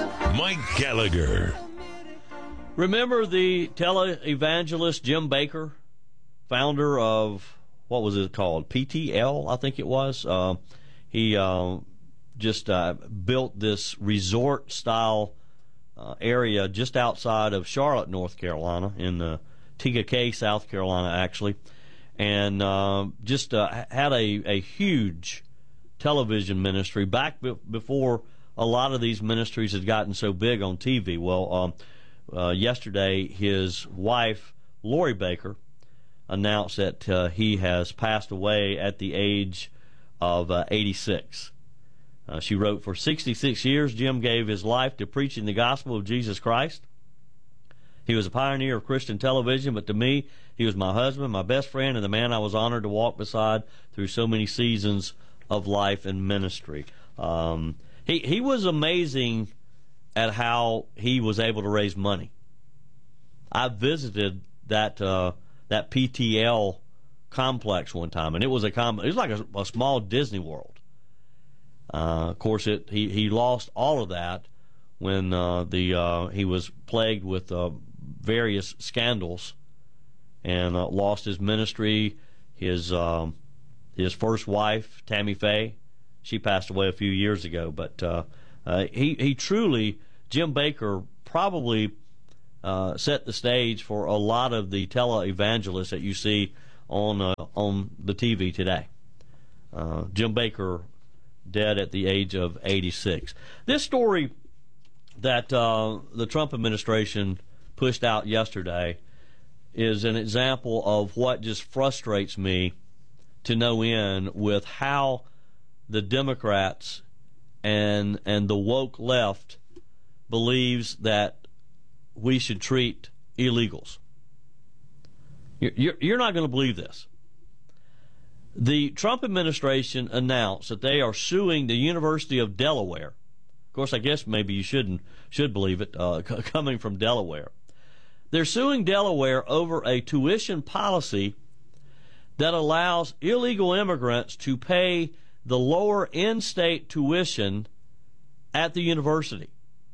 Mike Gallagher. Remember the televangelist Jim Bakker, founder of, what was it called? PTL, I think it was. He just built this resort-style area just outside of Charlotte, North Carolina, in Tegakay, South Carolina, actually, and just had a huge television ministry back before a lot of these ministries had gotten so big on TV. Well, yesterday, his wife, Lori Bakker, announced that he has passed away at the age of 86. She wrote, "For 66 years, Jim gave his life to preaching the gospel of Jesus Christ. He was a pioneer of Christian television, but to me, he was my husband, my best friend, and the man I was honored to walk beside through so many seasons of life and ministry." He was amazing at how he was able to raise money. I visited that PTL complex one time, and it was like a small Disney World. Of course, he lost all of that when he was plagued with various scandals, and lost his ministry. His first wife, Tammy Faye, she passed away a few years ago. But he truly, Jim Bakker, probably set the stage for a lot of the televangelists that you see on the TV today. Jim Bakker, dead at the age of 86. This story that the Trump administration pushed out yesterday is an example of what just frustrates me to no end with how the Democrats and the woke left believes that we should treat illegals. You're not going to believe this. The Trump administration announced that they are suing the University of Delaware. Of course, I guess maybe you should believe it, coming from Delaware. They're suing Delaware over a tuition policy that allows illegal immigrants to pay the lower in-state tuition at the university.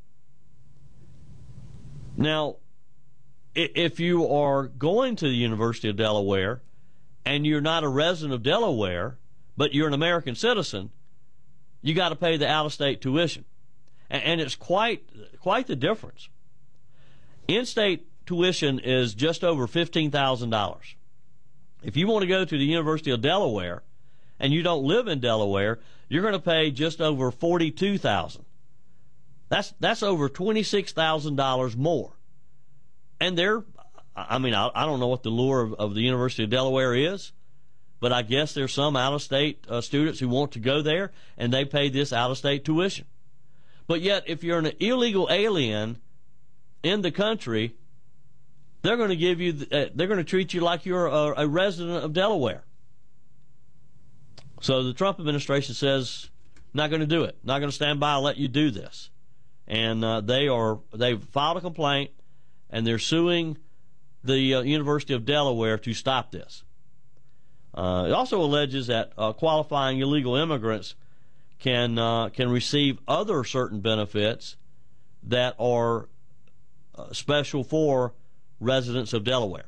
Now, if you are going to the University of Delaware and you're not a resident of Delaware, but you're an American citizen, you got to pay the out-of-state tuition. And it's quite the difference. In-state tuition is just over $15,000. If you want to go to the University of Delaware and you don't live in Delaware, you're going to pay just over $42,000. That's over $26,000 more. And I don't know what the lure of the University of Delaware is, but I guess there's some out-of-state students who want to go there, and they pay this out-of-state tuition. But yet, if you're an illegal alien in the country, they're going to treat you like you're a resident of Delaware. So the Trump administration says, not going to do it, not going to stand by and let you do this. And they've filed a complaint, and they're suing the University of Delaware to stop this. It also alleges that qualifying illegal immigrants can receive other certain benefits that are special for residents of Delaware.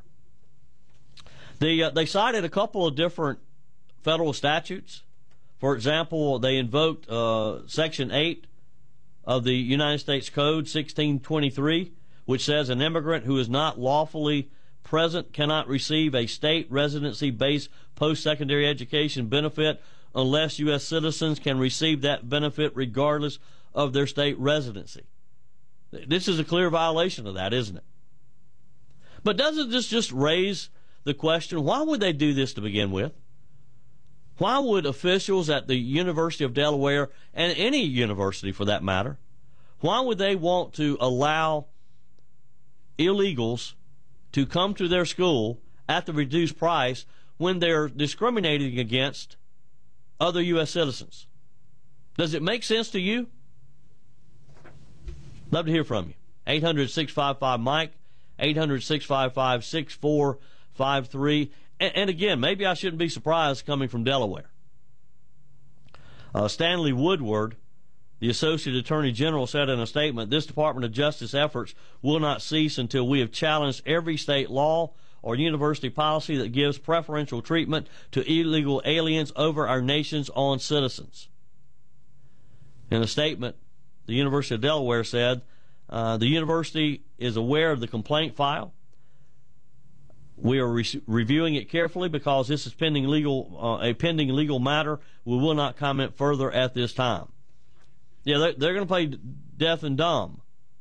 They cited a couple of different federal statutes. For example, they invoked Section 8 of the United States Code 1623, which says an immigrant who is not lawfully present cannot receive a state residency-based post-secondary education benefit unless U.S. citizens can receive that benefit regardless of their state residency. This is a clear violation of that, isn't it? But doesn't this just raise the question, why would they do this to begin with? Why would officials at the University of Delaware, and any university for that matter, why would they want to allow illegals to come to their school at the reduced price when they're discriminating against other U.S. citizens? Does it make sense to you? Love to hear from you. 800-655-MIKE, 800-655-6453. And again, maybe I shouldn't be surprised coming from Delaware. Stanley Woodward, The Associate Attorney General said in a statement, "This Department of Justice efforts will not cease until we have challenged every state law or university policy that gives preferential treatment to illegal aliens over our nation's own citizens." In a statement, the University of Delaware said, the university is aware of the complaint file. We are reviewing it carefully because this is a pending legal matter. We will not comment further at this time. Yeah, they're going to play deaf and dumb.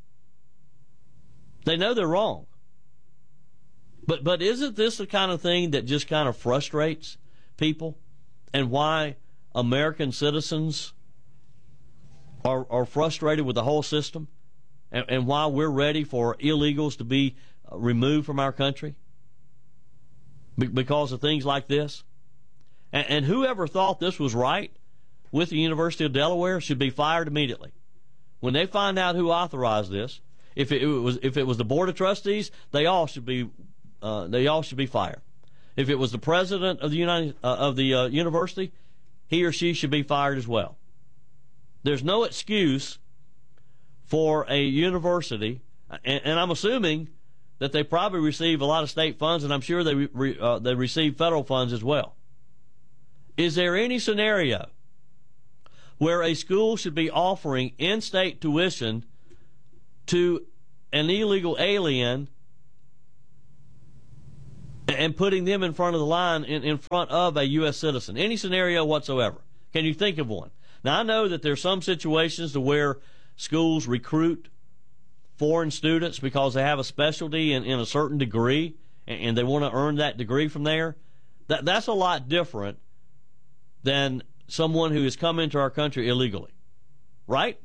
They know they're wrong. But isn't this the kind of thing that just kind of frustrates people, and why American citizens are frustrated with the whole system, and why we're ready for illegals to be removed from our country because of things like this? And whoever thought this was right with the University of Delaware should be fired immediately. When they find out who authorized this, if it was the Board of Trustees, they all should be fired. If it was the president of the university, he or she should be fired as well. There's no excuse for a university, and I'm assuming that they probably receive a lot of state funds, and I'm sure they receive federal funds as well. Is there any scenario where a school should be offering in-state tuition to an illegal alien and putting them in front of the line in front of a U.S. citizen? Any scenario whatsoever? Can you think of one? Now, I know that there's some situations to where schools recruit foreign students because they have a specialty in a certain degree, and they want to earn that degree from there. That's a lot different than someone who has come into our country illegally, right?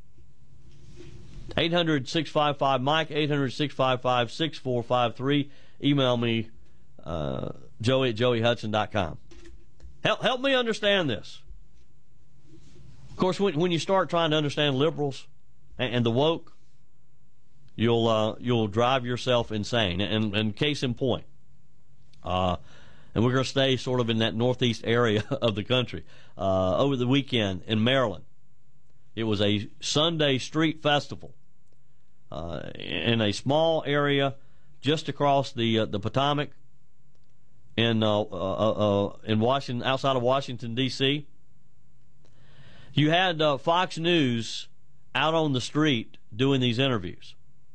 800-655-MIKE, 800-655-6453. Email me, joey@joeyhudson.com. Help me understand this. Of course, when you start trying to understand liberals and the woke, you'll drive yourself insane. And case in point, and we're going to stay sort of in that northeast area of the country. Over the weekend in Maryland, it was a Sunday street festival in a small area just across the Potomac in Washington, outside of Washington D.C. You had Fox News out on the street doing these interviews.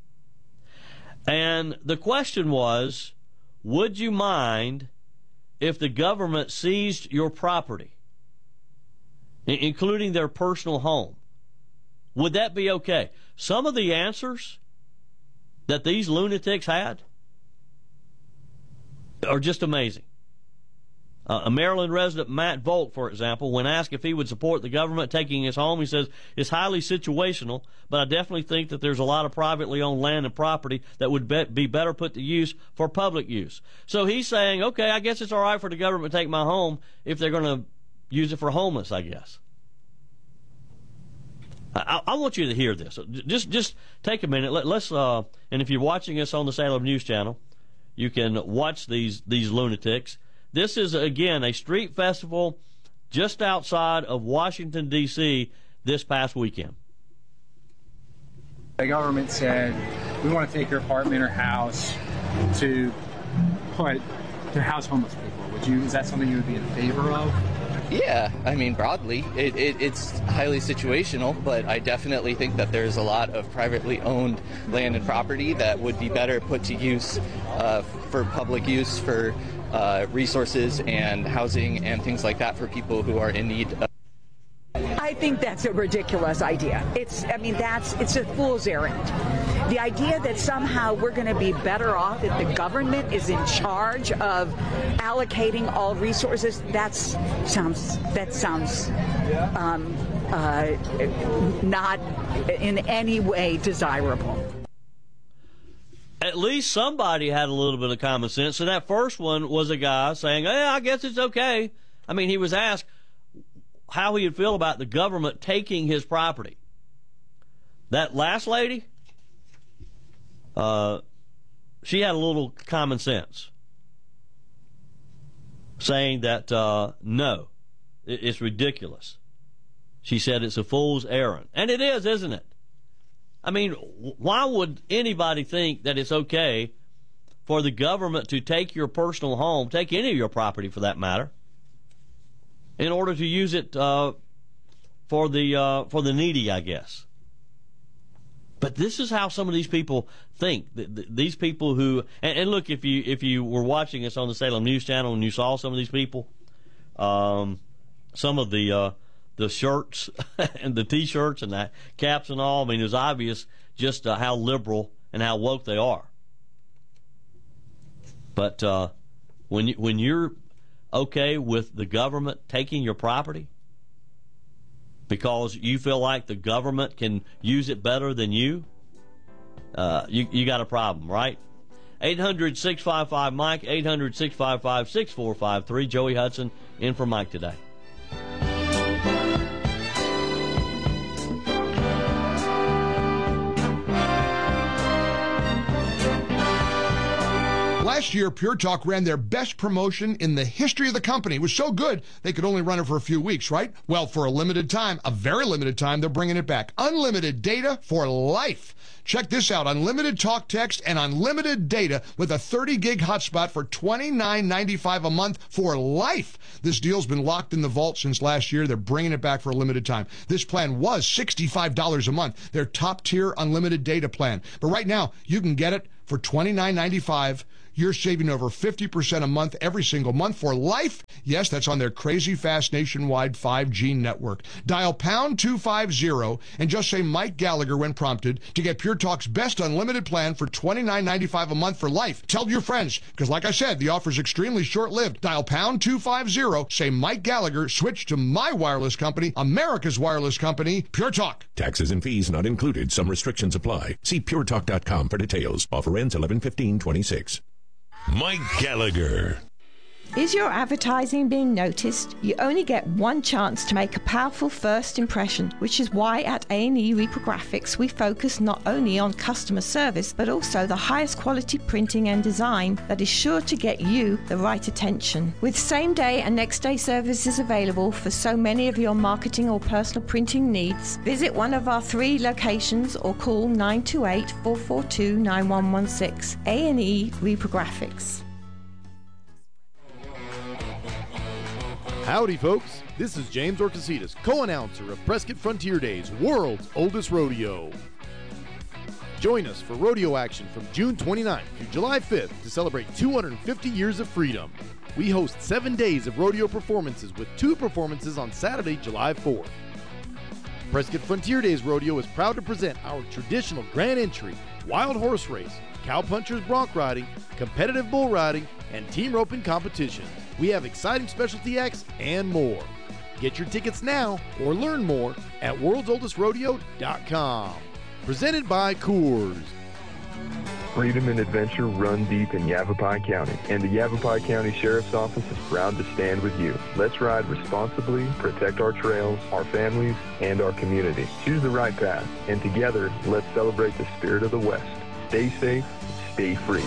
And the question was, would you mind if the government seized your property, including their personal home? Would that be okay? Some of the answers that these lunatics had are just amazing. A Maryland resident, Matt Volk, for example, when asked if he would support the government taking his home, he says, "It's highly situational, but I definitely think that there's a lot of privately owned land and property that would be better put to use for public use." So he's saying, okay, I guess it's all right for the government to take my home if they're going to use it for homeless, I guess. I want you to hear this. Just take a minute. Let's and if you're watching us on the Salem News Channel, you can watch these lunatics. This is, again, a street festival just outside of Washington, D.C. this past weekend. The government said, we want to take your apartment or house to house homeless people. Is that something you would be in favor of? Yeah, I mean, broadly, it's highly situational, but I definitely think that there's a lot of privately owned land and property that would be better put to use for public use, for resources and housing and things like that for people who are in need of. I think that's a ridiculous idea. It's a fool's errand. The idea that somehow we're going to be better off if the government is in charge of allocating all resources, that sounds not in any way desirable. At least somebody had a little bit of common sense. So that first one was a guy saying, I guess it's okay. I mean, he was asked how he would feel about the government taking his property. That last lady, she had a little common sense, saying that, no, it's ridiculous. She said it's a fool's errand. And it is, isn't it? I mean, why would anybody think that it's okay for the government to take your personal home, take any of your property for that matter, in order to use it for the needy, I guess? But this is how some of these people think. These people who, and look, if you were watching us on the Salem News Channel and you saw some of these people, some of the shirts and the T-shirts and the caps and all, I mean, it was obvious just how liberal and how woke they are. But when you're okay with the government taking your property because you feel like the government can use it better than you got a problem, right? 800-655-MIKE, 800-655-6453. Joey Hudson in for Mike today. Last year, Pure Talk ran their best promotion in the history of the company. It was so good, they could only run it for a few weeks, right? Well, for a limited time, a very limited time, they're bringing it back. Unlimited data for life. Check this out. Unlimited talk, text, and unlimited data with a 30-gig hotspot for $29.95 a month for life. This deal's been locked in the vault since last year. They're bringing it back for a limited time. This plan was $65 a month, their top-tier unlimited data plan. But right now, you can get it for $29.95. You're saving over 50% a month every single month for life. Yes, that's on their crazy fast nationwide 5G network. Dial pound 250 and just say Mike Gallagher when prompted to get Pure Talk's best unlimited plan for $29.95 a month for life. Tell your friends, because like I said, the offer's extremely short-lived. Dial pound 250, say Mike Gallagher, switch to my wireless company, America's wireless company, Pure Talk. Taxes and fees not included. Some restrictions apply. See puretalk.com for details. Offer ends 11/15/26. Mike Gallagher. Is your advertising being noticed? You only get one chance to make a powerful first impression, which is why at A&E Reprographics we focus not only on customer service, but also the highest quality printing and design that is sure to get you the right attention. With same-day and next-day services available for so many of your marketing or personal printing needs, visit one of our 3 locations or call 928-442-9116. A&E Reprographics. Howdy, folks. This is James Orcasitas, co-announcer of Prescott Frontier Days, world's oldest rodeo. Join us for rodeo action from June 29th through July 5th to celebrate 250 years of freedom. We host 7 days of rodeo performances with 2 performances on Saturday, July 4th. Prescott Frontier Days Rodeo is proud to present our traditional grand entry, wild horse race, cowpunchers bronc riding, competitive bull riding, and team roping competitions. We have exciting specialty acts and more. Get your tickets now or learn more at worldsoldestrodeo.com. Presented by Coors. Freedom and adventure run deep in Yavapai County, and the Yavapai County Sheriff's Office is proud to stand with you. Let's ride responsibly, protect our trails, our families, and our community. Choose the right path, and together, let's celebrate the spirit of the West. Stay safe, stay free.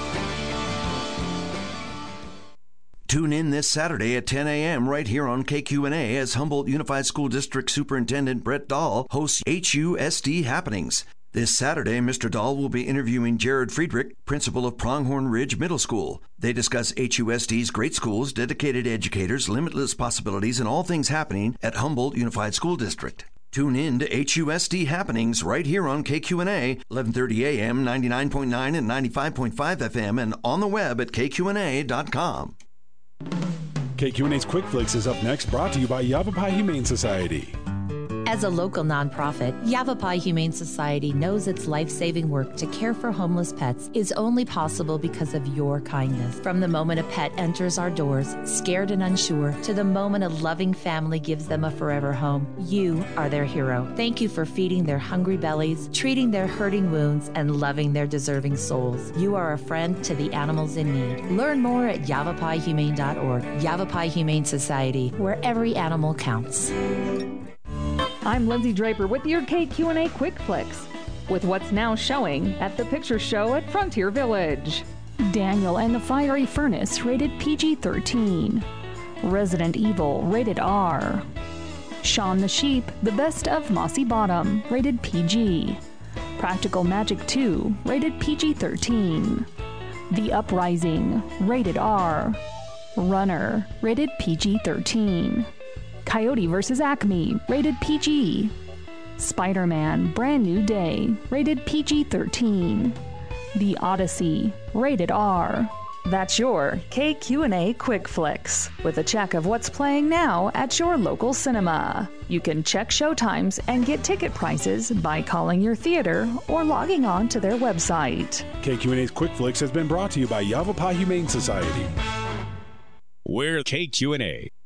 Tune in this Saturday at 10 a.m. right here on KQNA as Humboldt Unified School District Superintendent Brett Dahl hosts HUSD Happenings. This Saturday, Mr. Dahl will be interviewing Jared Friedrich, principal of Pronghorn Ridge Middle School. They discuss HUSD's great schools, dedicated educators, limitless possibilities, and all things happening at Humboldt Unified School District. Tune in to HUSD Happenings right here on KQNA, 1130 a.m., 99.9 and 95.5 FM, and on the web at kqna.com. KQNA's Quick Flicks is up next, brought to you by Yavapai Humane Society. As a local nonprofit, Yavapai Humane Society knows its life-saving work to care for homeless pets is only possible because of your kindness. From the moment a pet enters our doors, scared and unsure, to the moment a loving family gives them a forever home, you are their hero. Thank you for feeding their hungry bellies, treating their hurting wounds, and loving their deserving souls. You are a friend to the animals in need. Learn more at yavapaihumane.org. Yavapai Humane Society, where every animal counts. I'm Lindsay Draper with your KQNA Quick Flicks, with what's now showing at the Picture Show at Frontier Village. Daniel and the Fiery Furnace, rated PG-13. Resident Evil, rated R. Shaun the Sheep, The Best of Mossy Bottom, rated PG. Practical Magic 2, rated PG-13. The Uprising, rated R. Runner, rated PG-13. Coyote vs. Acme, rated PG. Spider-Man, Brand New Day, rated PG-13. The Odyssey, rated R. That's your KQ&A Quick Flicks, with a check of what's playing now at your local cinema. You can check showtimes and get ticket prices by calling your theater or logging on to their website. KQ&A's Quick Flicks has been brought to you by Yavapai Humane Society. We're KQ&A.